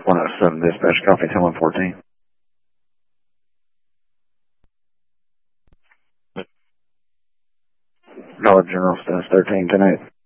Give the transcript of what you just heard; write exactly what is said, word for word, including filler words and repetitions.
one oh seven dispatch, copy ten one fourteen. Dollar General, status thirteen ten eight.